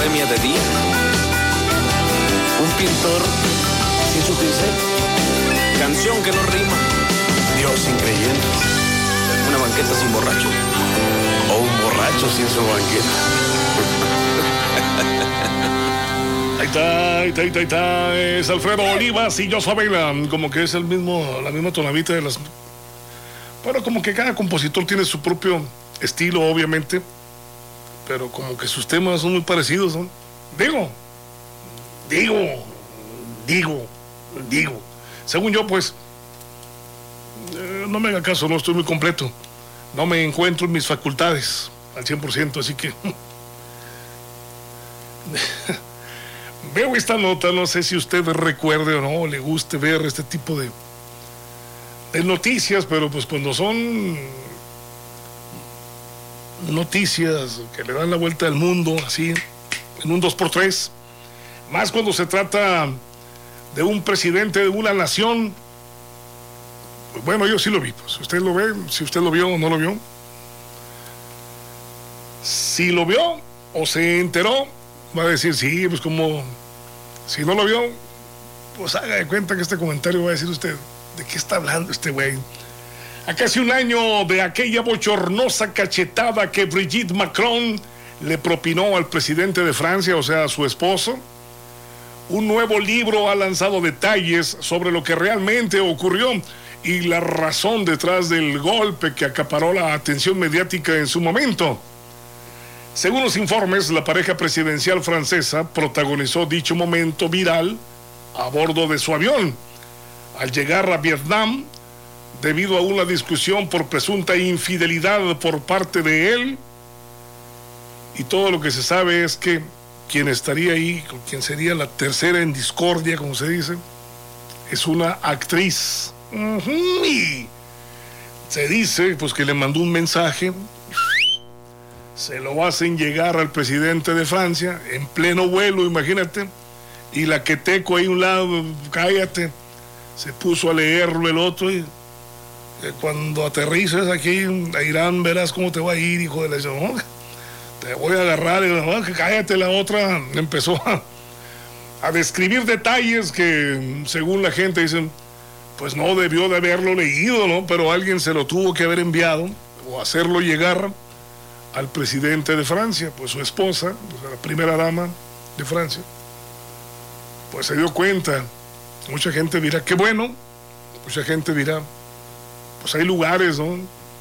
bohemia de día. Un pintor sin su pincel. Canción que no rima. Dios sin creyentes. Una banqueta sin borracho. O un borracho sin su banqueta. Ahí está. Es Alfredo Olivas y Joshua Vela. Como que es la misma tonadita de las... Bueno, como que cada compositor tiene su propio estilo, obviamente. Pero como que sus temas son muy parecidos, ¿no? Digo. Según yo, pues... no me haga caso, no estoy muy completo. No me encuentro en mis facultades al 100%, así que... Veo esta nota, no sé si usted recuerde o no, le guste ver este tipo de noticias, pero pues cuando son noticias que le dan la vuelta al mundo, así, en un 2x3, más cuando se trata de un presidente de una nación, pues bueno, yo sí lo vi, pues usted lo ve, si usted lo vio o no lo vio. Si lo vio o se enteró, va a decir, sí, pues como, si no lo vio, pues haga de cuenta que este comentario va a decir usted, ¿de qué está hablando este güey? A casi un año de aquella bochornosa cachetada que Brigitte Macron le propinó al presidente de Francia, o sea, a su esposo, un nuevo libro ha lanzado detalles sobre lo que realmente ocurrió y la razón detrás del golpe que acaparó la atención mediática en su momento. Según los informes, la pareja presidencial francesa protagonizó dicho momento viral a bordo de su avión. Al llegar a Vietnam, debido a una discusión por presunta infidelidad por parte de él, y todo lo que se sabe es que quien estaría ahí, quien sería la tercera en discordia, como se dice, es una actriz. Y se dice pues que le mandó un mensaje, se lo hacen llegar al presidente de Francia en pleno vuelo, imagínate, y la que teco ahí a un lado, cállate, se puso a leerlo el otro, y cuando aterrices aquí a Irán verás cómo te va a ir, hijo de la... ¿no? Te voy a agarrar, y no, cállate. La otra empezó a describir detalles que según la gente dicen, pues no debió de haberlo leído, ¿no? Pero alguien se lo tuvo que haber enviado o hacerlo llegar al presidente de Francia, pues su esposa, pues la primera dama de Francia, pues se dio cuenta. Mucha gente dirá, qué bueno, mucha gente dirá, pues hay lugares, ¿no?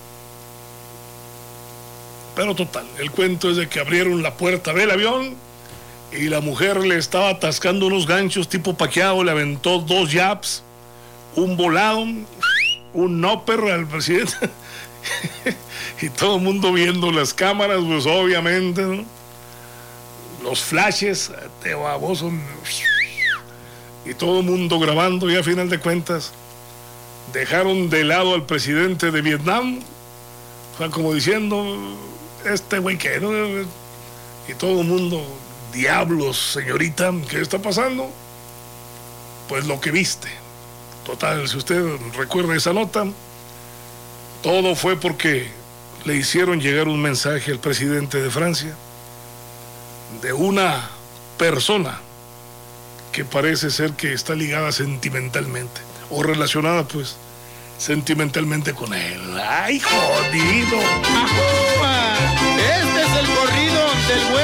Pero total, el cuento es de que abrieron la puerta del avión y la mujer le estaba atascando unos ganchos tipo Pacquiao, le aventó 2 jabs, un volado, un upper al presidente. Y todo el mundo viendo las cámaras, pues obviamente, ¿no? Los flashes, te baboso, y todo el mundo grabando, y a final de cuentas dejaron de lado al presidente de Vietnam, o sea, como diciendo, este güey que no, y todo el mundo, diablos, señorita, ¿qué está pasando? Pues lo que viste. Total, si usted recuerda esa nota, todo fue porque le hicieron llegar un mensaje al presidente de Francia de una persona que parece ser que está ligada sentimentalmente o relacionada pues sentimentalmente con él. ¡Ay, jodido! ¡Ajúa! Este es el corrido del